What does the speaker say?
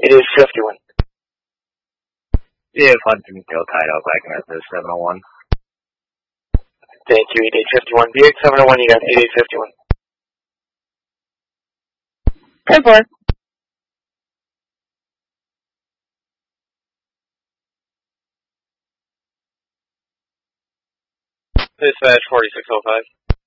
It is 51. Yeah, Huntington Kaido, back message 701. Thank you, 8851. BX 701, you got 8851. 10-4. Dispatch 4605.